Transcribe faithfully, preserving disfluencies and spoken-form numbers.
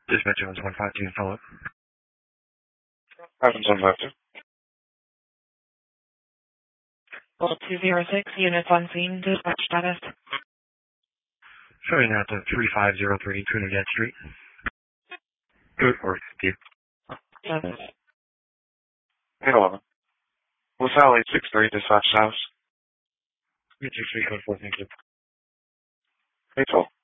Dispatch was one five two, follow up. Happens on left. Well, two zero six, units on scene, dispatch status. Showing out to three five zero three Trinidad Street. Good work, Steve. Seven. eight eleven. LaSalle eight six three, dispatch house. eight six three, code four, thank you. eight twelve.